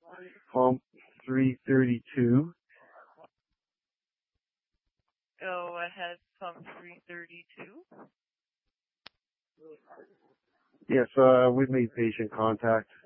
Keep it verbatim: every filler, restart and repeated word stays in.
Pump three thirty-two. Go ahead, pump three thirty-two. Yes, uh, we've made patient contact.